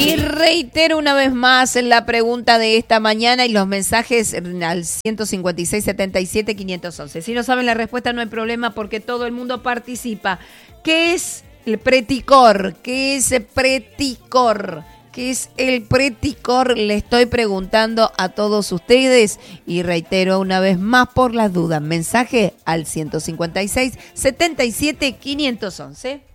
Y reitero una vez más la pregunta de esta mañana y los mensajes al 156 77 511. Si no saben la respuesta no hay problema porque todo el mundo participa. ¿Qué es el preticor? ¿Qué es preticor? ¿Qué es el preticor? Le estoy preguntando a todos ustedes y reitero una vez más por las dudas. Mensaje al 156 77 511.